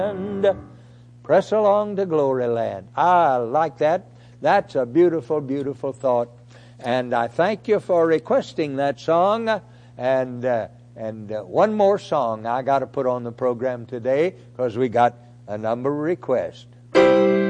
Press along to glory land. I like that. That's a beautiful, beautiful thought. And I thank you for requesting that song. And one more song I got to put on the program today because we got a number of requests.